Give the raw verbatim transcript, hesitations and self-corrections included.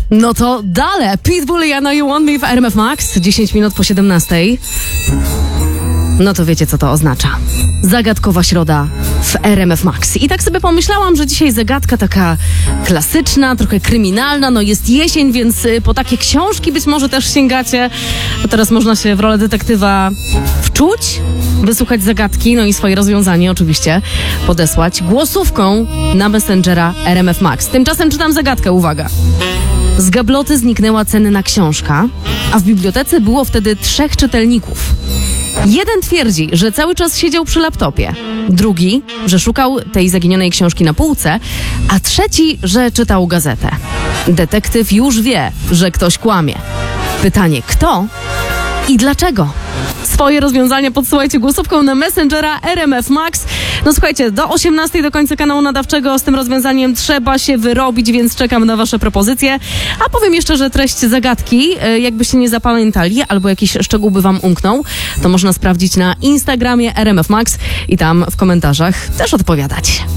No to dalej. Pitbull, I Know You Want Me w R M F Max. dziesięć minut po siedemnastej. No to wiecie, co to oznacza. Zagadkowa środa w R M F Max. I tak sobie pomyślałam, że dzisiaj zagadka taka klasyczna, trochę kryminalna. No jest jesień, więc po takie książki być może też sięgacie. Bo teraz można się w rolę detektywa wczuć, wysłuchać zagadki, no i swoje rozwiązanie oczywiście podesłać głosówką na Messengera R M F Max. Tymczasem czytam zagadkę, uwaga. Z gabloty zniknęła cenna książka, a w bibliotece było wtedy trzech czytelników. Jeden twierdzi, że cały czas siedział przy laptopie. Drugi, że szukał tej zaginionej książki na półce, a trzeci, że czytał gazetę. Detektyw już wie, że ktoś kłamie. Pytanie, kto i dlaczego? Swoje rozwiązania podsyłajcie głosówką na Messengera R M F Max. No słuchajcie, do osiemnastej do końca kanału nadawczego z tym rozwiązaniem trzeba się wyrobić, więc czekam na wasze propozycje. A powiem jeszcze, że treść zagadki, jakbyście nie zapamiętali albo jakiś szczegół by wam umknął, to można sprawdzić na Instagramie R M F Max i tam w komentarzach też odpowiadać.